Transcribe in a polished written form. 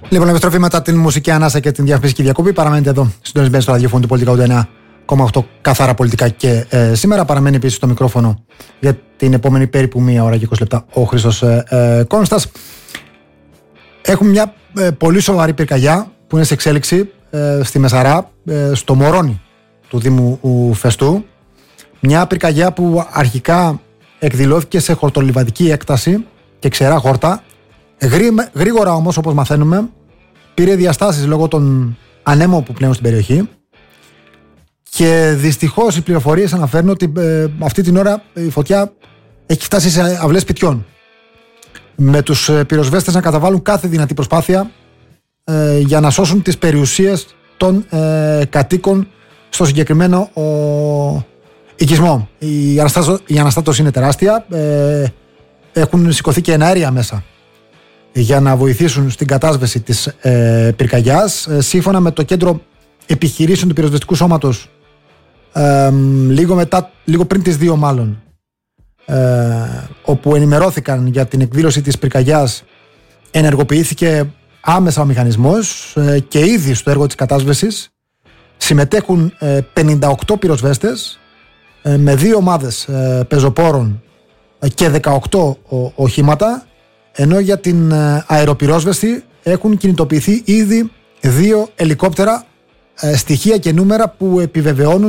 Λοιπόν, επιστροφή μετά την μουσική ανάσα και την διαφημιστική διακοπή. Παραμένετε εδώ συντονισμένοι στο ραδιοφώνου του Πολιτικά 89,8 καθαρά πολιτικά και σήμερα. Παραμένει επίσης στο μικρόφωνο για την επόμενη περίπου 1 ώρα και 20 λεπτά ο Χρήστος Κόνστας. Έχουμε μια πολύ σοβαρή πυρκαγιά που είναι σε εξέλιξη στη Μεσαρά, στο Μωρόνι του Δήμου Φεστού. Μια πυρκαγιά που αρχικά εκδηλώθηκε σε χορτολιβαδική έκταση και ξερά χόρτα. Γρήγορα όμως, όπως μαθαίνουμε, πήρε διαστάσεις λόγω των ανέμων που πνέουν στην περιοχή και δυστυχώς οι πληροφορίες αναφέρουν ότι αυτή την ώρα η φωτιά έχει φτάσει σε αυλές σπιτιών, με τους πυροσβέστες να καταβάλουν κάθε δυνατή προσπάθεια για να σώσουν τις περιουσίες των κατοίκων στο συγκεκριμένο οικισμό. Η αναστάτωση είναι τεράστια, έχουν σηκωθεί και εναέρια μέσα για να βοηθήσουν στην κατάσβεση της πυρκαγιάς. Σύμφωνα με το Κέντρο Επιχειρήσεων του Πυροσβεστικού Σώματος, λίγο πριν τις 2 μάλλον, όπου ενημερώθηκαν για την εκδήλωση της πυρκαγιάς, ενεργοποιήθηκε άμεσα ο μηχανισμός και ήδη στο έργο της κατάσβεσης συμμετέχουν 58 πυροσβέστες με 2 ομάδες πεζοπόρων και 18 οχήματα, ενώ για την αεροπυρόσβεση έχουν κινητοποιηθεί ήδη 2 ελικόπτερα, στοιχεία και νούμερα που επιβεβαιώνουν